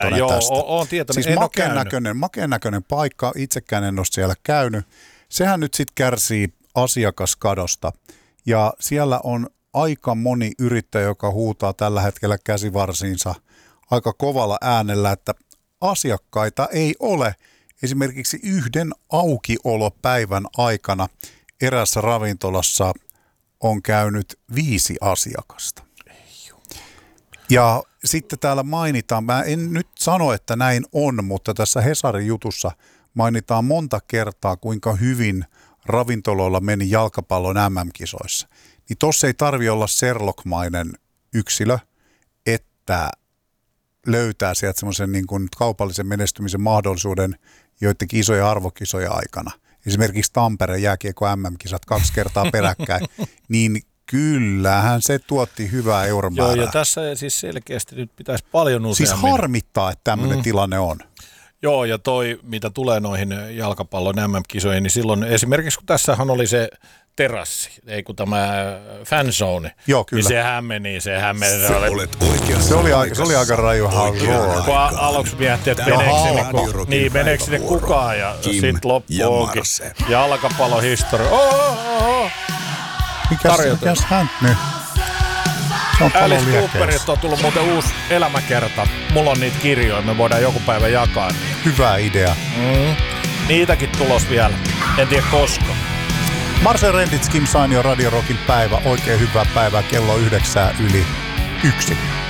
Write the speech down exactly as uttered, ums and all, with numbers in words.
tietoinen Joo, tästä. Joo, oon tietoinen. Siis makeen näköinen, makeen näköinen paikka, itsekään en ole siellä käynyt. Sehän nyt sitten kärsii asiakaskadosta ja siellä on aika moni yrittäjä, joka huutaa tällä hetkellä käsivarsiinsa aika kovalla äänellä, että asiakkaita ei ole. Esimerkiksi yhden aukiolopäivän aikana erässä ravintolassa on käynyt viisi asiakasta. Ja sitten täällä mainitaan, mä en nyt sano, että näin on, mutta tässä Hesarin jutussa mainitaan monta kertaa, kuinka hyvin ravintoloilla meni jalkapallon äm äm-kisoissa. Niin tossa ei tarvi olla Sherlock-mainen yksilö, että löytää sieltä semmoisen niin kuin kaupallisen menestymisen mahdollisuuden joidenkin isoja arvokisoja aikana. Esimerkiksi Tampereen jääkiekko äm äm-kisat kaksi kertaa peräkkäin, niin kyllähän se tuotti hyvää euromäärää. Joo, ja tässä siis selkeästi nyt pitäisi paljon useammin. Siis harmittaa, että tämmöinen mm. tilanne on. Joo, ja toi, mitä tulee noihin jalkapallon äm äm-kisoihin, niin silloin esimerkiksi, kun tässähän oli se terassi, ei kun tämä fanzone, joo, kyllä. Niin sehän meni, sehän meni. Se, se, oli, aika, se oli aika raju halua. Kun aluksi miettii, että meneekö sinne, ku, niin, meneekö sinne kukaan, ja sitten loppu onkin jalkapallohistoria. Oh, oh, oh. Mikäs, mikäs hän nyt? Se on paljon Alice Cooperilta on tullut muuten uusi elämäkerta. Mulla on niitä kirjoja, me voidaan joku päivä jakaa niitä. Hyvä idea. Mm. Niitäkin tulos vielä. En tiedä koska. Marcel Rendits, Kim Sainio, Radio Rockin päivä. Oikein hyvää päivää kello yhdeksää yli yksi.